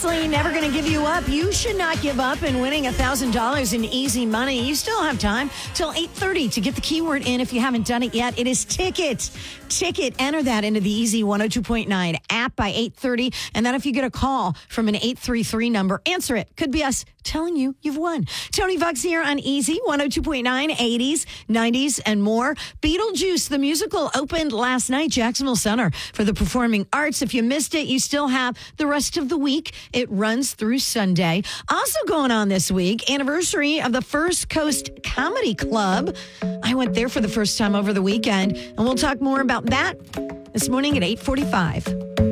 Basically, never going to give you up. You should not give up in winning $1,000 in easy money. You still have time till 8:30 to get the keyword in if you haven't done it yet. It is ticket. Ticket. Enter that into the Easy 102.9 app by 8:30. And then if you get a call from an 833 number, answer it. Could be us telling you you've won. Tony Vox here on Easy 102.9, 80s, 90s, and more. Beetlejuice, the musical, opened last night, Jacksonville Center for the Performing Arts. If you missed it, you still have the rest of the week. It runs through Sunday. Also going on this week, anniversary of the First Coast Comedy Club. I went there for the first time over the weekend, and we'll talk more about that this morning at 8:45.